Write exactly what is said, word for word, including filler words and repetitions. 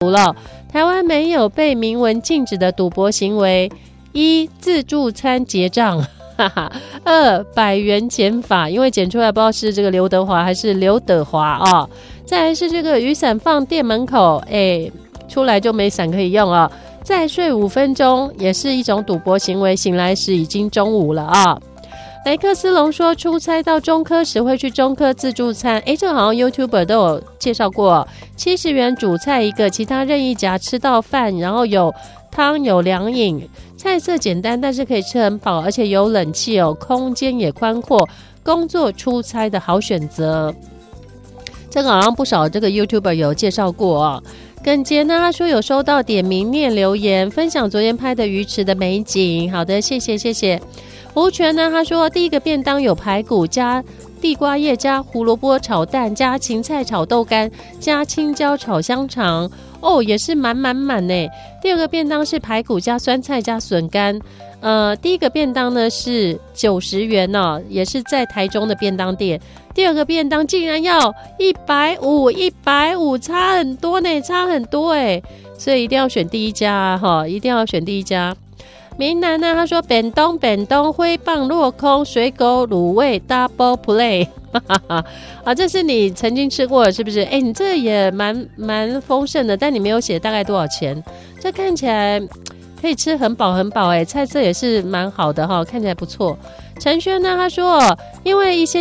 了，台湾没有被明文禁止的赌博行为：一、自助餐结账。二、百元减法，因为减出来不知道是这个刘德华还是刘德华啊。再来是这个雨伞放店门口，哎，出来就没伞可以用啊。再睡五分钟也是一种赌博行为，醒来时已经中午了啊。雷克斯隆说，出差到中科时会去中科自助餐，哎，这个好像 YouTuber 都有介绍过，七十元主菜一个，其他任意夹吃到饭，然后有汤有凉饮，菜色简单，但是可以吃很饱，而且有冷气哦，空间也宽阔，工作出差的好选择。这个好像不少这个 YouTuber 有介绍过哦。耿杰呢，他说有收到点名念留言，分享昨天拍的鱼池的美景。好的，谢谢谢谢。胡全呢，他说第一个便当有排骨加地瓜叶加胡萝卜炒蛋加芹菜炒豆干加青椒炒香肠，哦，也是满满满呢。第二个便当是排骨加酸菜加笋干，呃，第一个便当呢是九十元哦，也是在台中的便当店。第二个便当竟然要一百五十，一百五十差很多呢，差很多哎，所以一定要选第一家哈，一定要选第一家。明南呢，他说便当便当挥棒落空水果卤味 double play， 啊，这是你曾经吃过的是不是？哎，你这也蛮蛮丰盛的，但你没有写大概多少钱，这看起来可以吃很饱很饱哎，菜色也是蛮好的哈，看起来不错。陈轩呢，他说因为一些